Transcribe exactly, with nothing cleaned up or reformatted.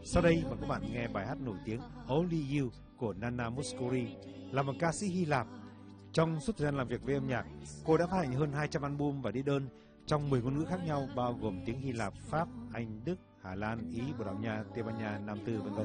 Sau đây mời các bạn nghe bài hát nổi tiếng Only You của Nana Mouskouri, là một ca sĩ Hy Lạp. Trong suốt thời gian làm việc với âm nhạc, cô đã phát hành hơn hai trăm album và đi đơn trong mười ngôn ngữ khác nhau, bao gồm tiếng Hy Lạp, Pháp, Anh, Đức, Hà Lan, Ý, Bồ Đào Nha, Tây Ban Nha, Nam Tư, vân vân.